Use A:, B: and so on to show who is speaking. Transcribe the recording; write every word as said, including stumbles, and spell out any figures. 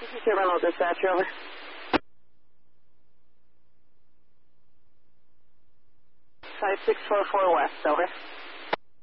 A: This is your rental dispatcher, over. five six four four West, over.